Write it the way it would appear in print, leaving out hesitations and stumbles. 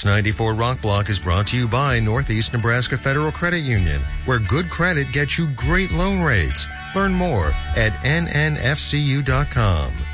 This 94 Rock Block is brought to you by Northeast Nebraska Federal Credit Union, where good credit gets you great loan rates. Learn more at nnfcu.com.